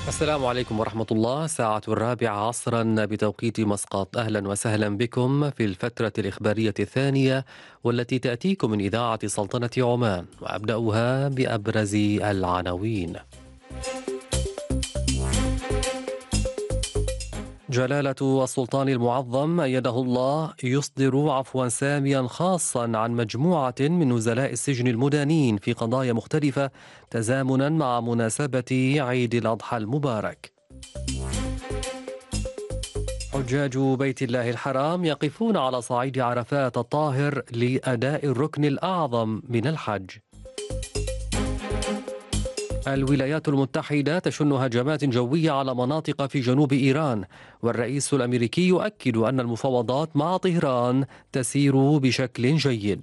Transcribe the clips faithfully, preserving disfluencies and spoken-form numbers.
السلام عليكم ورحمة الله. ساعة الرابعة عصرا بتوقيت مسقط. أهلا وسهلا بكم في الفترة الإخبارية الثانية والتي تأتيكم من إذاعة سلطنة عمان، وأبدأها بأبرز العناوين. جلالة السلطان المعظم أيده الله يصدر عفوا ساميا خاصا عن مجموعة من نزلاء السجن المدانين في قضايا مختلفة تزامنا مع مناسبة عيد الأضحى المبارك. حجاج بيت الله الحرام يقفون على صعيد عرفات الطاهر لأداء الركن الأعظم من الحج. الولايات المتحدة تشن هجمات جوية على مناطق في جنوب إيران، والرئيس الأمريكي يؤكد أن المفاوضات مع طهران تسير بشكل جيد.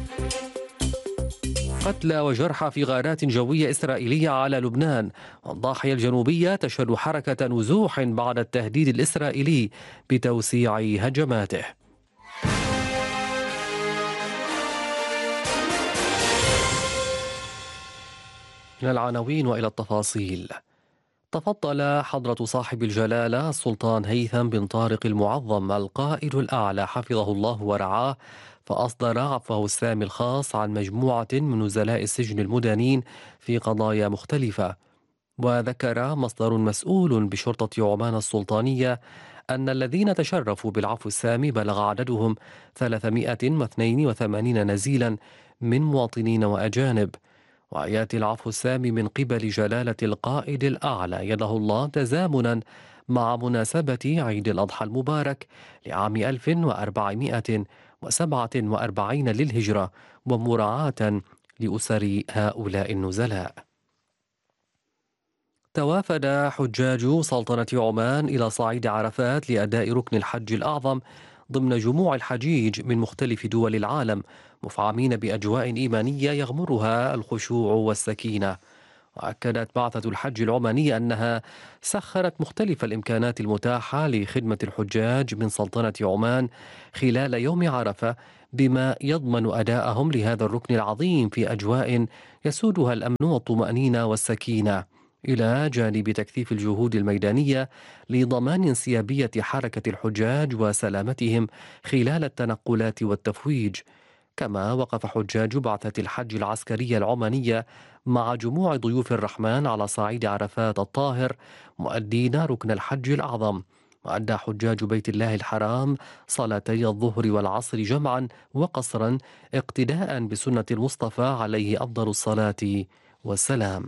قتلى وجرحى في غارات جوية إسرائيلية على لبنان، والضاحية الجنوبية تشهد حركة نزوح بعد التهديد الإسرائيلي بتوسيع هجماته. من العناوين وإلى التفاصيل. تفضل حضرة صاحب الجلالة السلطان هيثم بن طارق المعظم القائد الأعلى حفظه الله ورعاه، فأصدر عفوه السامي الخاص عن مجموعة من نزلاء السجن المدانين في قضايا مختلفة. وذكر مصدر مسؤول بشرطة عمان السلطانية أن الذين تشرفوا بالعفو السامي بلغ عددهم ثلاثمائة واثنين وثمانين نزيلا من مواطنين وأجانب. ويأتي العفو السامي من قبل جلالة القائد الأعلى يده الله تزامنا مع مناسبة عيد الأضحى المبارك لعام ألف وأربعمائة وسبعة وأربعين للهجرة، ومراعاة لأسر هؤلاء النزلاء. توافد حجاج سلطنة عمان إلى صعيد عرفات لأداء ركن الحج الأعظم ضمن جموع الحجيج من مختلف دول العالم، مفعمين بأجواء إيمانية يغمرها الخشوع والسكينة. وأكدت بعثة الحج العمانية أنها سخرت مختلف الإمكانات المتاحة لخدمة الحجاج من سلطنة عمان خلال يوم عرفة، بما يضمن أداءهم لهذا الركن العظيم في أجواء يسودها الأمن والطمأنينة والسكينة، إلى جانب تكثيف الجهود الميدانية لضمان انسيابية حركة الحجاج وسلامتهم خلال التنقلات والتفويج. كما وقف حجاج بعثة الحج العسكرية العمانية مع جموع ضيوف الرحمن على صعيد عرفات الطاهر مؤدين ركن الحج الأعظم. وأدى حجاج بيت الله الحرام صلاتي الظهر والعصر جمعا وقصرا اقتداء بسنة المصطفى عليه أفضل الصلاة والسلام.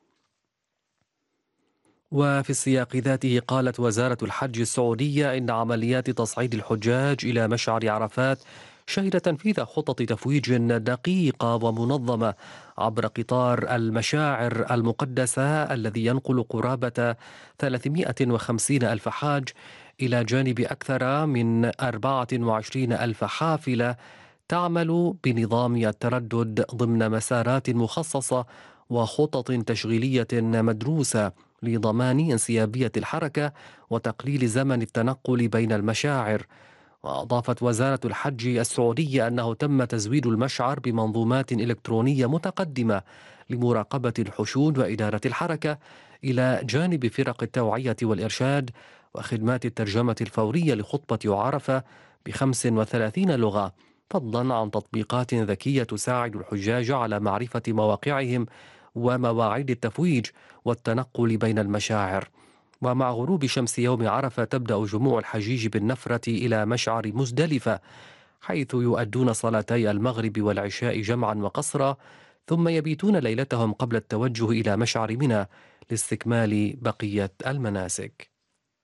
وفي السياق ذاته قالت وزارة الحج السعودية إن عمليات تصعيد الحجاج إلى مشعر عرفات شهد تنفيذ خطط تفويج دقيقة ومنظمة عبر قطار المشاعر المقدسة الذي ينقل قرابة ثلاثمائة وخمسين ألف حاج، إلى جانب أكثر من أربعة وعشرين ألف حافلة تعمل بنظام التردد ضمن مسارات مخصصة وخطط تشغيلية مدروسة لضمان انسيابية الحركة وتقليل زمن التنقل بين المشاعر. وأضافت وزارة الحج السعودية أنه تم تزويد المشعر بمنظومات إلكترونية متقدمة لمراقبة الحشود وإدارة الحركة، إلى جانب فرق التوعية والإرشاد وخدمات الترجمة الفورية لخطبة عرفة بخمس وثلاثين لغة، فضلا عن تطبيقات ذكية تساعد الحجاج على معرفة مواقعهم ومواعيد التفويج والتنقل بين المشاعر. ومع غروب شمس يوم عرفة تبدأ جموع الحجيج بالنفرة إلى مشعر مزدلفة، حيث يؤدون صلاتي المغرب والعشاء جمعا وقصرا، ثم يبيتون ليلتهم قبل التوجه إلى مشعر منى لاستكمال بقية المناسك.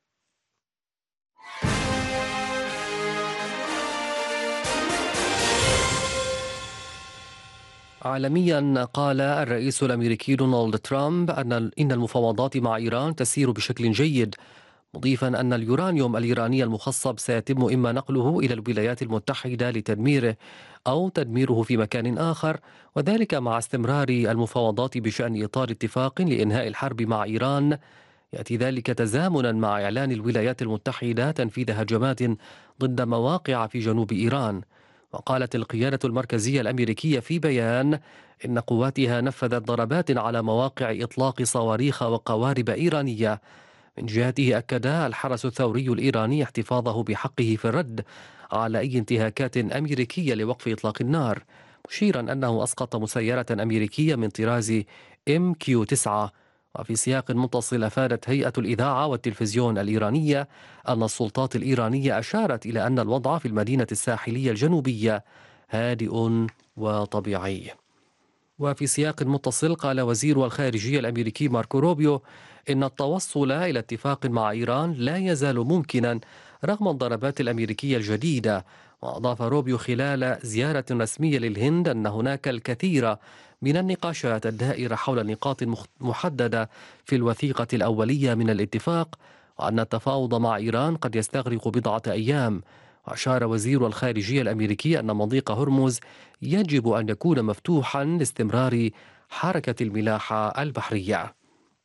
عالميا، قال الرئيس الأمريكي دونالد ترامب أن إن المفاوضات مع إيران تسير بشكل جيد، مضيفا أن اليورانيوم الإيراني المخصب سيتم إما نقله إلى الولايات المتحدة لتدميره أو تدميره في مكان آخر، وذلك مع استمرار المفاوضات بشأن إطار اتفاق لإنهاء الحرب مع إيران. يأتي ذلك تزامنا مع إعلان الولايات المتحدة تنفيذ هجمات ضد مواقع في جنوب إيران. وقالت القيادة المركزية الأمريكية في بيان إن قواتها نفذت ضربات على مواقع إطلاق صواريخ وقوارب إيرانية. من جهته أكد الحرس الثوري الإيراني احتفاظه بحقه في الرد على أي انتهاكات أمريكية لوقف إطلاق النار، مشيرا أنه أسقط مسيرة أمريكية من طراز إم كيو تسعة. وفي سياق متصل أفادت هيئة الإذاعة والتلفزيون الإيرانية أن السلطات الإيرانية أشارت إلى أن الوضع في المدينة الساحلية الجنوبية هادئ وطبيعي. وفي سياق متصل قال وزير الخارجية الأمريكي ماركو روبيو إن التوصل إلى اتفاق مع إيران لا يزال ممكنا رغم الضربات الأمريكية الجديدة. وأضاف روبيو خلال زيارة رسمية للهند أن هناك الكثير من النقاشات الدائرة حول نقاط محددة في الوثيقة الأولية من الاتفاق، وأن التفاوض مع إيران قد يستغرق بضعة أيام. وأشار وزير الخارجية الأمريكي أن مضيق هرمز يجب أن يكون مفتوحا لاستمرار حركة الملاحة البحرية.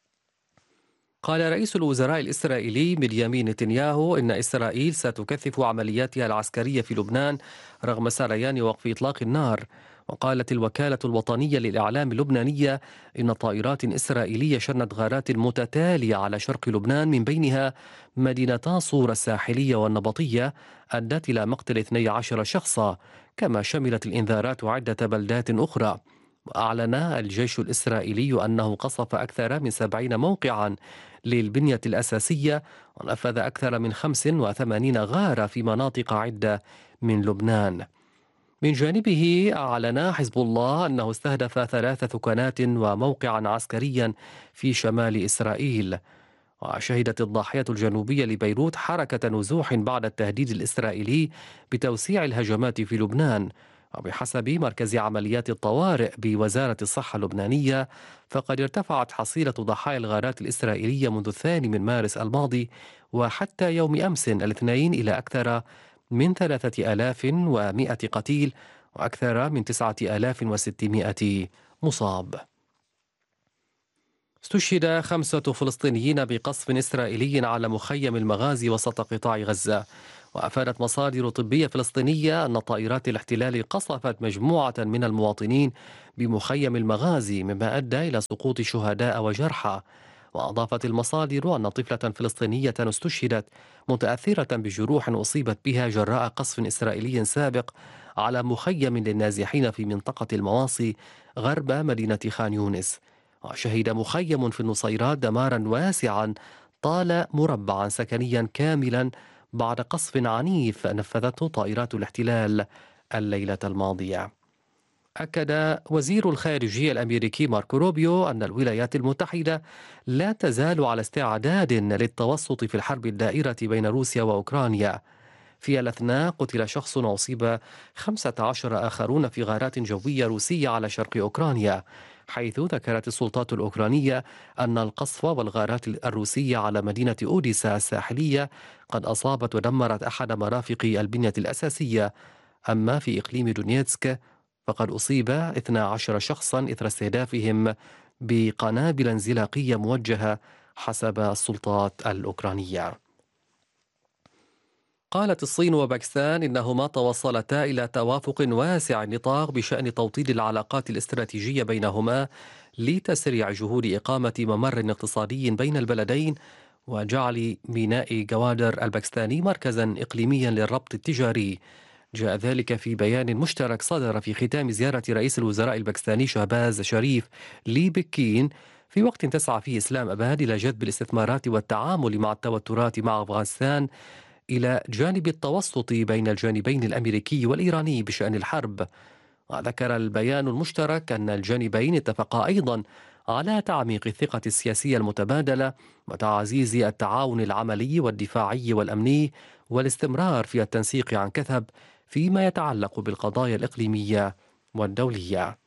قال رئيس الوزراء الإسرائيلي بنيامين نتنياهو إن إسرائيل ستكثف عملياتها العسكرية في لبنان رغم سريان وقف إطلاق النار. وقالت الوكالة الوطنية للإعلام اللبنانية إن طائرات إسرائيلية شنت غارات متتالية على شرق لبنان من بينها مدينتا صور الساحلية والنبطية أدت إلى مقتل اثني عشر شخصا، كما شملت الإنذارات عدة بلدات أخرى. وأعلن الجيش الإسرائيلي أنه قصف أكثر من سبعين موقعا للبنية الأساسية ونفذ أكثر من خمس وثمانين غارة في مناطق عدة من لبنان. من جانبه أعلن حزب الله أنه استهدف ثلاث ثكنات وموقعا عسكريا في شمال إسرائيل. وشهدت الضاحية الجنوبية لبيروت حركة نزوح بعد التهديد الإسرائيلي بتوسيع الهجمات في لبنان. وبحسب مركز عمليات الطوارئ بوزارة الصحة اللبنانية فقد ارتفعت حصيلة ضحايا الغارات الإسرائيلية منذ الثاني من مارس الماضي وحتى يوم أمس الاثنين إلى أكثر من ثلاثة آلاف ومائة قتيل وأكثر من تسعة آلاف وستمائة مصاب. استشهد خمسة فلسطينيين بقصف إسرائيلي على مخيم المغازي وسط قطاع غزة. وأفادت مصادر طبية فلسطينية أن طائرات الاحتلال قصفت مجموعة من المواطنين بمخيم المغازي مما أدى إلى سقوط شهداء وجرحى. وأضافت المصادر أن طفلة فلسطينية استشهدت متأثرة بجروح أصيبت بها جراء قصف إسرائيلي سابق على مخيم للنازحين في منطقة المواصي غرب مدينة خان يونس. وشهد مخيم في النصيرات دمارا واسعا طال مربعا سكنيا كاملا بعد قصف عنيف نفذته طائرات الاحتلال الليلة الماضية. أكد وزير الخارجية الأمريكي ماركو روبيو أن الولايات المتحدة لا تزال على استعداد للتوسط في الحرب الدائرة بين روسيا وأوكرانيا. في الأثناء قتل شخص وأصيب خمسة عشر آخرون في غارات جوية روسية على شرق أوكرانيا، حيث ذكرت السلطات الأوكرانية أن القصف والغارات الروسية على مدينة أوديسا الساحلية قد أصابت ودمرت أحد مرافق البنية الأساسية. أما في إقليم دونيتسك فقد أصيب اثنا عشر شخصا إثر استهدافهم بقنابل انزلاقية موجهة حسب السلطات الأوكرانية. قالت الصين وباكستان إنهما توصلتا إلى توافق واسع النطاق بشأن توطيد العلاقات الاستراتيجية بينهما لتسريع جهود إقامة ممر اقتصادي بين البلدين وجعل ميناء جوادر الباكستاني مركزا إقليميا للربط التجاري. جاء ذلك في بيان مشترك صدر في ختام زيارة رئيس الوزراء الباكستاني شهباز شريف لبكين، في وقت تسعى فيه إسلام أباد إلى جذب الاستثمارات والتعامل مع التوترات مع أفغانستان إلى جانب التوسط بين الجانبين الأمريكي والإيراني بشأن الحرب. وذكر البيان المشترك أن الجانبين اتفقا أيضا على تعميق الثقة السياسية المتبادلة وتعزيز التعاون العملي والدفاعي والأمني والاستمرار في التنسيق عن كثب فيما يتعلق بالقضايا الإقليمية والدولية.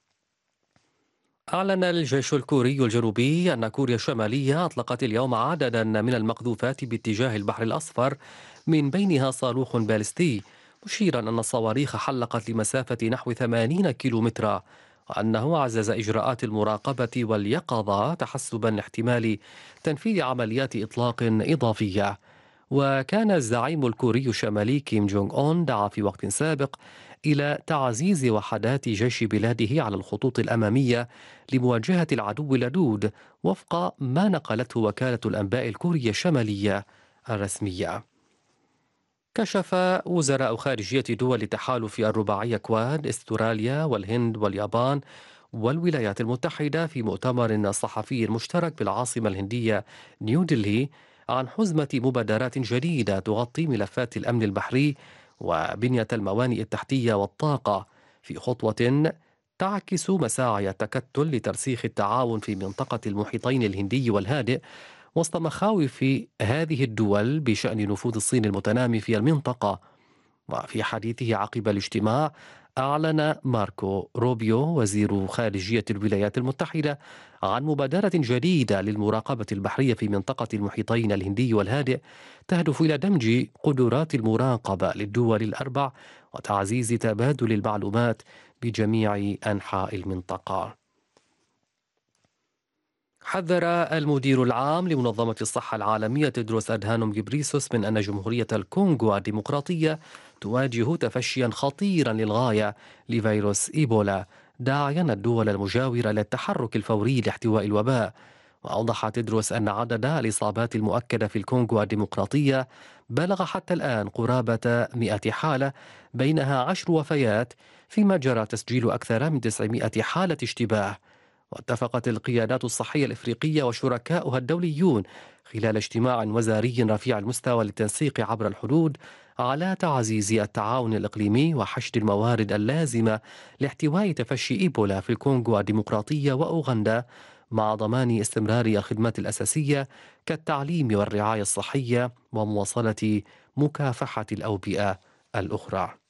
أعلن الجيش الكوري الجنوبي أن كوريا الشمالية أطلقت اليوم عددا من المقذوفات باتجاه البحر الأصفر من بينها صاروخ باليستي، مشيرا أن الصواريخ حلقت لمسافة نحو ثمانين كيلومترا، وأنه عزز إجراءات المراقبة واليقظة تحسبا لاحتمال تنفيذ عمليات إطلاق إضافية. وكان الزعيم الكوري الشمالي كيم جونغ أون دعا في وقت سابق إلى تعزيز وحدات جيش بلاده على الخطوط الأمامية لمواجهة العدو اللدود، وفق ما نقلته وكالة الأنباء الكورية الشمالية الرسمية. كشف وزراء خارجية دول التحالف الرباعي كواد، استراليا والهند واليابان والولايات المتحدة، في مؤتمر صحفي مشترك بالعاصمة الهندية نيودلهي، عن حزمة مبادرات جديدة تغطي ملفات الأمن البحري وبنية الموانئ التحتية والطاقة، في خطوة تعكس مساعي التكتل لترسيخ التعاون في منطقة المحيطين الهندي والهادئ، وسط مخاوف هذه الدول بشأن نفوذ الصين المتنامي في المنطقة. وفي حديثه عقب الاجتماع، أعلن ماركو روبيو وزير خارجية الولايات المتحدة عن مبادرة جديدة للمراقبة البحرية في منطقة المحيطين الهندي والهادئ، تهدف إلى دمج قدرات المراقبة للدول الأربع وتعزيز تبادل المعلومات بجميع أنحاء المنطقة. حذر المدير العام لمنظمة الصحة العالمية تدروس أدهانوم جبريسوس من أن جمهورية الكونغو الديمقراطية تواجه تفشيا خطيرا للغاية لفيروس إيبولا، داعيا الدول المجاورة للتحرك الفوري لاحتواء الوباء. وأوضح تدروس أن عدد الإصابات المؤكدة في الكونغو الديمقراطية بلغ حتى الآن قرابة مئة حالة، بينها عشر وفيات، فيما جرى تسجيل أكثر من تسعمئة حالة اشتباه. واتفقت القيادات الصحية الإفريقية وشركاؤها الدوليون خلال اجتماع وزاري رفيع المستوى للتنسيق عبر الحدود على تعزيز التعاون الإقليمي وحشد الموارد اللازمة لاحتواء تفشي إيبولا في الكونغو الديمقراطية وأوغندا، مع ضمان استمرار الخدمات الأساسية كالتعليم والرعاية الصحية ومواصلة مكافحة الأوبئة الأخرى.